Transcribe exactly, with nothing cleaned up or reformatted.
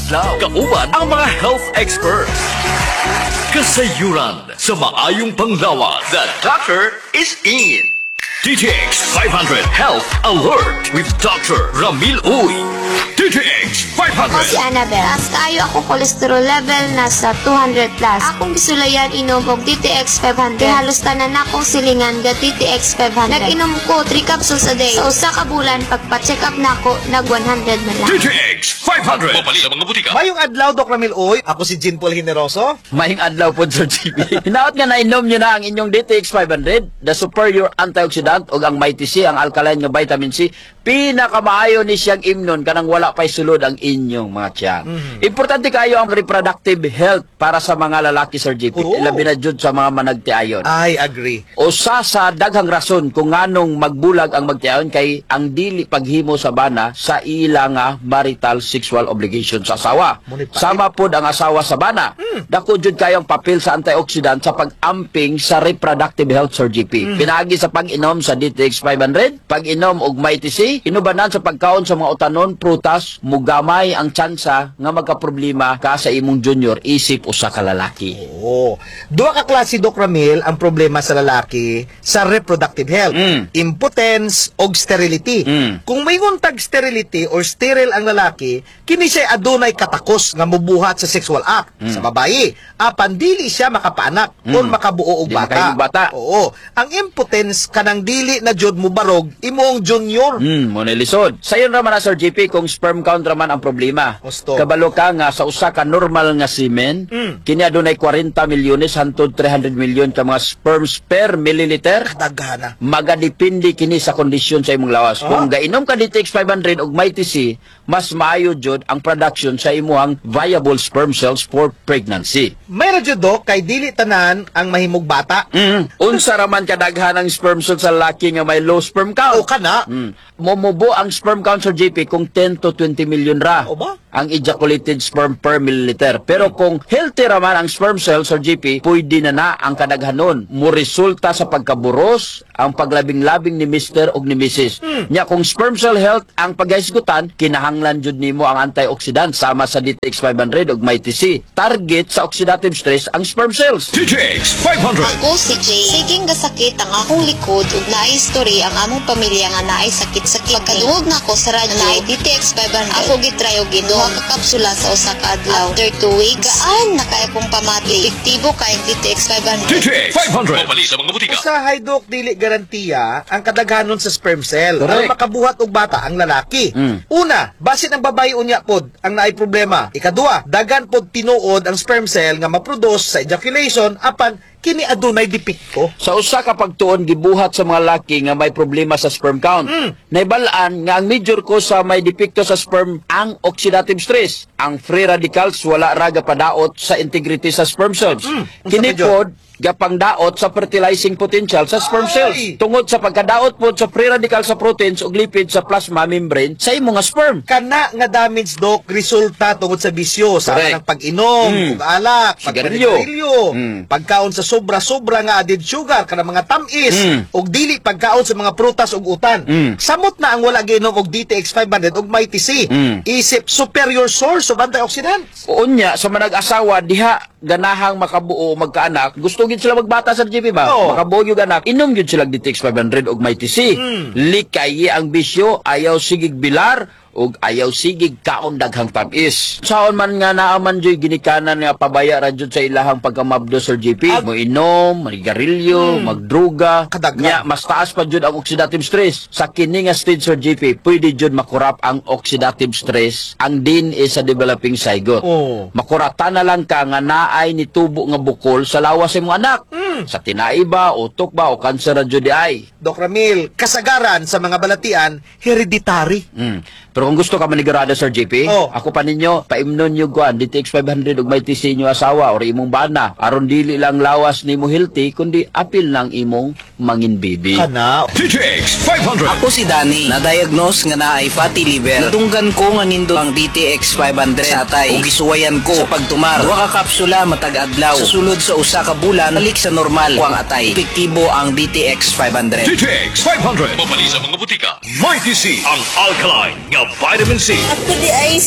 adlaw. Kauban ang mga health experts. Kasayuran sa maayong panglawas. The doctor is in. D T X five hundred Health Alert with Doctor Ramil Uy. D T X five hundred. Ako si Annabel. Taas kaayo ako cholesterol level nasa two hundred plus. Akong gisulayan inom og D T X five hundred. Kaya halos tanan akong silingan ga D T X five hundred. Nag-inom ko three capsules a day. Sa usa ka bulan pagpa-check up nako nag one hundred na lang. D T X five hundred. Mapali sa mga butika. Mayong adlaw, Doc Ramil Uy. Ako si Jean Paul Generoso. Maying adlaw po, Sir G B. Hinaot nga na-inom nyo na ang inyong D T X five hundred, the superior antioxidant o ang Mighty C, ang alkaline nga vitamin C. Pinakamaayo ni siyang imnon kanang wala pa'y sulod ang inyong mga tiyan. Mm-hmm. Importante kayo ang reproductive health para sa mga lalaki, Sir G P. Oo. Ilabi na jud sa mga managtiayon. I agree. O sa sa daghang rason kung nganong magbulag ang magtiayon kay ang dili paghimo sa bana sa ila nga marital sexual obligation sa asawa. Ngunit pa- Sama pod ang asawa sa bana. Hmm. Dako jud kayo ang papel sa antioxidant sa pag-amping sa reproductive health, Sir G P. Hmm. Pinaagi sa pag-inom sa D T X five hundred, pag-inom og Mighty C, inubanan sa pagkaon sa mga utanon, prutas, mugamay ang tsansa nga magkaproblema ka sa imong junior isip usa ka lalaki. Oo. Duha ka klase, Doc Ramil, ang problema sa lalaki sa reproductive health. Mm. Impotence o sterility. Mm. Kung may tag sterility or sterile ang lalaki, kini siya adunay katakos nga mubuhat sa sexual act Mm. sa babae. Apan dili siya makapaanak Mm. o makabuo og Di bata. makahimong bata. Oo. Ang impotence kanang dili na jud mo barog imong junior. Hmm, mo nilisod. Sayon raman na, Sir G P, kung sperm count raman ang problema. Gusto. Kabalo ka nga sa usa ka normal nga semen, Mm. kini adunay forty milyones hangtod three hundred milyon ka mga sperms per milliliter. Daghana. Magadepende kini sa kondisyon sa imong lawas. Ah. Kung gainom ka D T X five hundred og Mighty C, mas maayo jud ang production sa imong viable sperm cells for pregnancy. May radyo, Doc, kay dili tanan ang mahimog bata. Mm. Unsa raman kadaghan ang sperm cells sa lalaki nga may low sperm count? O kana. Mm. Momubo ang sperm count, Sir J P, kung ten to twenty million ra O ba? ang ejaculated sperm per milliliter. Pero kung healthy raman ang sperm cell, Sir J P, pwede na na ang kadaghanon. Mo resulta sa pagkaburos, ang paglabing-labing ni Mister o ni Missus Hmm. Nya kung sperm cell health ang paghaisgutan, kinahanglan jud nimo ang antioxidant sama sa D T X five hundred ug Mighty C. Target sa oxidative stress ang sperm cells. D T X five hundred. Ako si Jay. Siging gasakit ang akong likod ug naay history ang among pamilya nga naay sakit-sakit. Pagkaduog na ko sa radyo naay D T X five hundred. Ako gitry og giduha ka kapsula sa usa ka adlaw. After two weeks, gaan na kay akong pamati. Epektibo kay D T X five hundred. D T X five hundred. Mapali sa mga butika. Usahay, Doc, dili garantiya ang kadaghanon sa sperm cell Correct. ang makabuhat og bata ang lalaki. Mm. Una, basin ang babae unya pod ang naay problema. Ikaduha, dagan pod tinuod ang sperm cell nga maproduce sa ejaculation apan kini adunay depekto. Sa usa ka pagtuon gibuhat sa mga laki nga may problema sa sperm count. Mm. Naibalaan nga ang major cause sa may depekto sa sperm ang oxidative stress. Ang free radicals wala ra gapadaot sa integrity sa sperm cells. Mm. Unsa Kini medyo? pod gapangdaot sa fertilizing potential sa sperm Ay! cells. Tungod sa pagkadaot pod sa free radical sa proteins ug lipid sa plasma membrane sa imong nga sperm. Kana nga damage, Doc, resulta tungod sa bisyo sa Correct. ng pag-inom, Mm. ug alak, Sigarilyo. pagpanigarilyo, Mm. pagkaon sa sobra-sobra nga added sugar kana mga tamis, Mm. ug dili pagkaon sa mga prutas ug utan. Mm. Samot na ang wala giinom og D T X five hundred ug Mighty C. Mm. Isip superior source of antioxidants. Unya sa manag-asawa diha ganahang makabuo o magkaanak, gusto gid sila magbata sa G P ba? Oo. Makabuo yung anak, inom gid sila D T X five hundred og Mighty C. Mm. Likayi ang bisyo, ayaw sigig bilar ug ayaw sigig kaon daghang tamis. Saon man nga naaman joy ginikanan nga pabaya ra jud sa ilahang pagkamabdo, Sir G P, Ag- mo inom, manigarilyo, Mm. magdruga, Kadaghan. nya mas taas pa jud ang oxidative stress. Sa kini nga stage, Sir G P, pwede jud makurap ang oxidative stress ang D N A sa developing zygote. Oh. Makurata na lang ka nga naay ni tubo nga bukol sa lawas sa imong anak. Mm. Sa tinai ba, utok ba, o kanser ra jud di ay. Doc Ramil, kasagaran sa mga balatian hereditary. Mm. Pero kung gusto ka manigurado, Sir J P, Oh. ako pa ninyo, paimnon nyo kuan, D T X five hundred ug Mighty C inyo asawa or imong bana. Aron dili lang lawas nimo healthy, kundi apil ng imong mangin baby. Kana. D T X five hundred. Ako si Danny, na-diagnose nga na ay fatty liver. Nadunggan ko nga nindo ang D T X five hundred sa atay. Ug gisuwayan ko sa pagtumar. Duha ka kapsula matag adlaw. Sa sulod sa usa ka bulan, balik sa normal. Kuang atay. Epektibo ang D T X five hundred. D T X five hundred. Mapali sa mga butika. Mighty C, ang alkaline nga vitamin C. Ako di ay